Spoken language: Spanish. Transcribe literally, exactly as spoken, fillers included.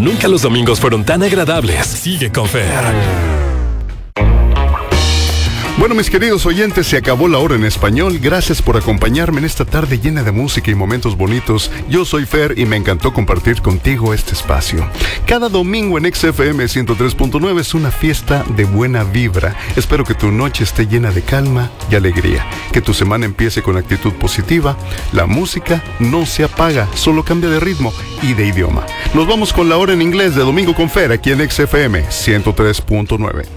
nunca los domingos fueron tan agradables. Sigue con Fer. Bueno, mis queridos oyentes, se acabó la hora en español. Gracias por acompañarme en esta tarde llena de música y momentos bonitos. Yo soy Fer y me encantó compartir contigo este espacio. Cada domingo en X F M ciento tres punto nueve es una fiesta de buena vibra. Espero que tu noche esté llena de calma y alegría. Que tu semana empiece con actitud positiva. La música no se apaga, solo cambia de ritmo y de idioma. Nos vamos con la hora en inglés de Domingo con Fer aquí en X F M ciento tres punto nueve.